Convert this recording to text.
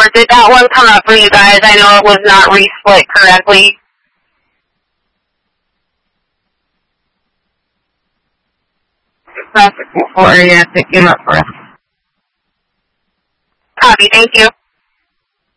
did that one come up for you guys? I know it was not resplit correctly. Traffic 4, yes, it came up for us. Copy, thank you.